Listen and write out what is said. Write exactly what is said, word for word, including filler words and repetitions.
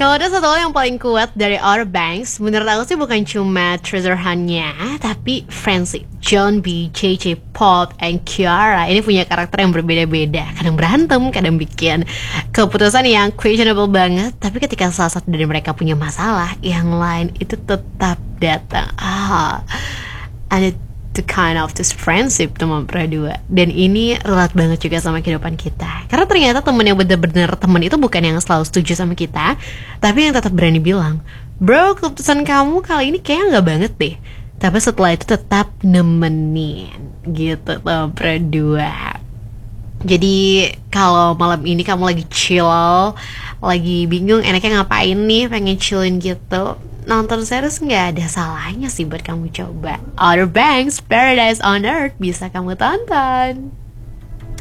Kalau ada satu hal yang paling kuat dari Outer Banks, menurut aku sih bukan cuma treasure hunt-nya, tapi friendship. John B, J J, Pop, and Kiara ini punya karakter yang berbeda-beda. Kadang berantem, kadang bikin keputusan yang questionable banget. Tapi ketika salah satu dari mereka punya masalah, yang lain itu tetap datang. Ah, ada the kind of this friendship teman berdua. Dan ini relate banget juga sama kehidupan kita. Karena ternyata temen yang bener-bener temen itu bukan yang selalu setuju sama kita, tapi yang tetap berani bilang, bro, keputusan kamu kali ini kayaknya gak banget deh. Tapi setelah itu tetap nemenin gitu teman berdua. Jadi kalau malam ini kamu lagi chill, lagi bingung enaknya ngapain nih, pengen chillin gitu, nonton series nggak ada salahnya sih buat kamu coba. Outer Banks, Paradise on Earth bisa kamu tonton.